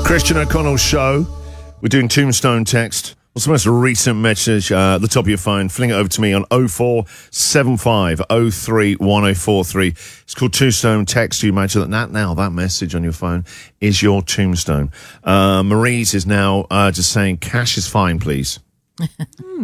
Christian O'Connell Show. We're doing Tombstone Text. What's the most recent message at the top of your phone? Fling it over to me on 0475 03 1043. It's called Tombstone Text. You imagine that message on your phone is your tombstone. Marie's is now just saying cash is fine, please.